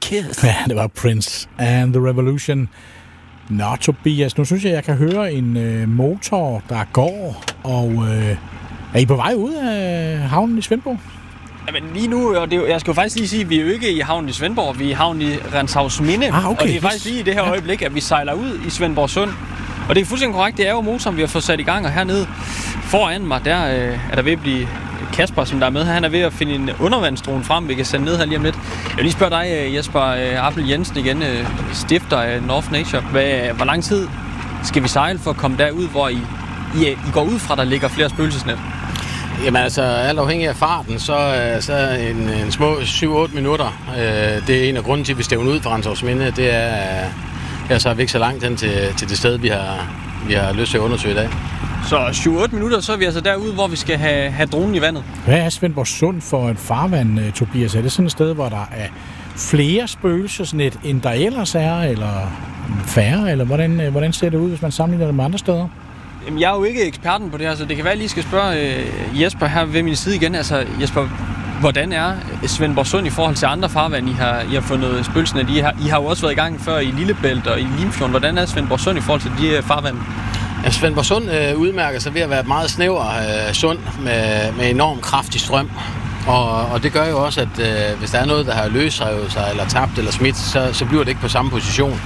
Kiss. Ja, det var Prince and the Revolution. Nå, Tobias, nu synes jeg kan høre en motor, der går, og er I på vej ud af havnen i Svendborg? Jamen lige nu, og jeg skal jo faktisk lige sige, at vi er jo ikke i havnen i Svendborg, vi er i havnen i Renshavsminde. Okay. Og det er faktisk lige i det her øjeblik, at vi sejler ud i Svendborg Sund. Og det er fuldstændig korrekt, det er jo motoren, vi har fået sat i gang, og hernede foran mig, der er der ved at blive Kasper, som der er med her. Han er ved at finde en undervandsdrone frem, vi kan sende ned her lige om lidt. Jeg vil lige spørge dig, Jesper Appel Jensen igen, stifter af North Nature. Hvor lang tid skal vi sejle for at komme derud, hvor I går ud fra, der ligger flere spøgelsesnet? Jamen altså, alt afhængig af farten, så en små 7-8 minutter. Det er en af grunden til, at vi stævner ud fra Renshavsminde. Det er så er vi ikke så langt hen til det sted, vi har lyst til at undersøge i dag. Så 7-8 minutter, så er vi altså derude, hvor vi skal have dronen i vandet. Hvad er Svendborg Sund for et farvand, Tobias? Er det sådan et sted, hvor der er flere spøgelsesnet, end der ellers er, eller færre? Eller hvordan ser det ud, hvis man sammenligner det med andre steder? Jamen, jeg er jo ikke eksperten på det her, så det kan være, at jeg lige skal spørge Jesper her ved min side igen. Altså, Jesper, hvordan er Svendborg Sund i forhold til andre farvand, I har fundet spøgelsesnet? I har jo også været i gang før i Lillebælt og i Limfjorden. Hvordan er Svendborg Sund i forhold til de farvand? Ja, Svendborg Sund udmærker sig ved at være et meget snæver sund med enorm kraftig strøm. Og det gør jo også, at hvis der er noget, der har løsrevet sig, eller tabt, eller smidt, så bliver det ikke på samme position.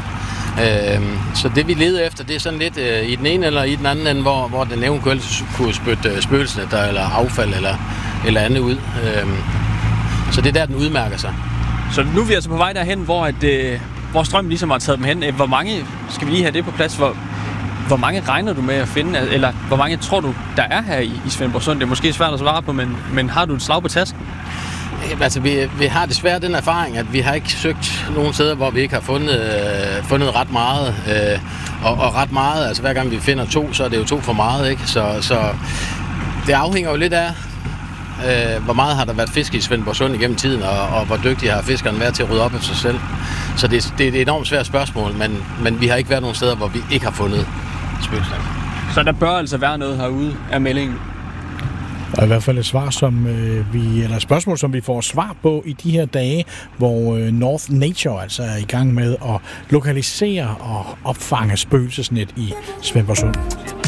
Så det vi leder efter, det er sådan lidt i den ene eller i den anden ende, hvor den eventuelt kunne spytte spøgelsesnet der, eller affald eller andet ud. Så det er der, den udmærker sig. Så nu er vi altså på vej derhen, hvor strømmen ligesom har taget dem hen. Hvor mange, skal vi lige have det på plads, hvor mange regner du med at finde, eller hvor mange tror du, der er her i Svendborg Sund? Det er måske svært at svare på, men har du et slag på tasken? Altså, vi har desværre den erfaring, at vi har ikke søgt nogen steder, hvor vi ikke har fundet ret meget. Og ret meget, altså hver gang vi finder 2, så er det jo 2 for meget, ikke? Så det afhænger jo lidt af, hvor meget har der været fisk i Svendborg Sund igennem tiden, og hvor dygtige har fiskerne været til at rydde op efter sig selv. Så det er et enormt svært spørgsmål, men vi har ikke været nogen steder, hvor vi ikke har fundet spøgelser. Så der bør altså være noget herude af meldingen? Og i hvert fald et spørgsmål, som vi får svar på i de her dage, hvor North Nature altså er i gang med at lokalisere og opfange spøgelsesnet i Svendborg Sund.